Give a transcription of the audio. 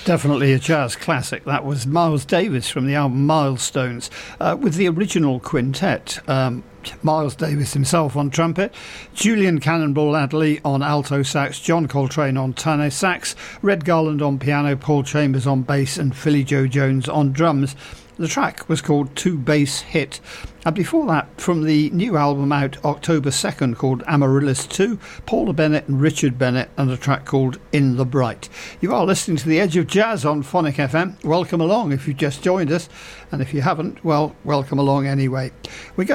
Definitely a jazz classic. That was Miles Davis from the album Milestones, with the original quintet. Miles Davis himself on trumpet, Julian Cannonball Adderley on alto sax, John Coltrane on tenor sax, Red Garland on piano, Paul Chambers on bass and Philly Joe Jones on drums. The track was called Two Bass Hit. And before that, from the new album out October 2nd called Amaryllis 2, Paula Bennett and Richard Bennett, and a track called In the Bright. You are listening to The Edge of Jazz on Phonic FM. Welcome along if you've just joined us, and if you haven't, well, welcome along anyway. We're going